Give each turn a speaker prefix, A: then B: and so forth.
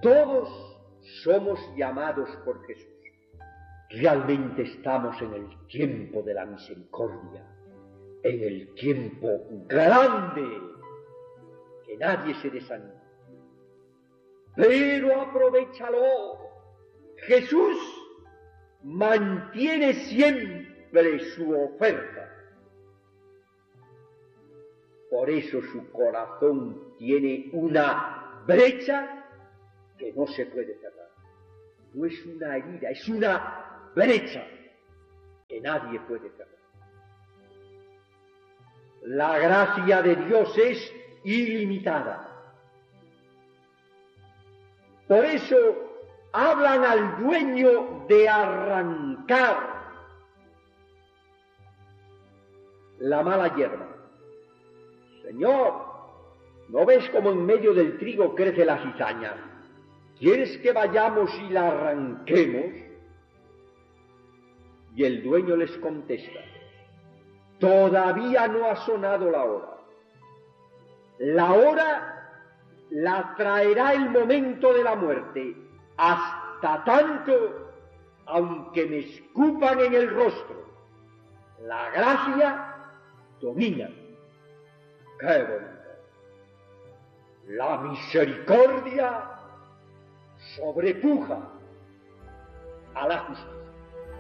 A: Todos somos llamados por Jesús. Realmente estamos en el tiempo de la misericordia, en el tiempo grande, que nadie se desanime. Pero aprovéchalo. Jesús mantiene siempre su oferta. Por eso su corazón tiene una brecha que no se puede cerrar. No es una herida, es una brecha que nadie puede cerrar. La gracia de Dios es ilimitada. Por eso hablan al dueño de arrancar la mala hierba. Señor, ¿no ves cómo en medio del trigo crece la cizaña? ¿Quieres que vayamos y la arranquemos? Y el dueño les contesta: todavía no ha sonado la hora. La hora la traerá el momento de la muerte, hasta tanto, aunque me escupan en el rostro, la gracia domina. ¡Qué bonito! La misericordia sobrepuja a la justicia.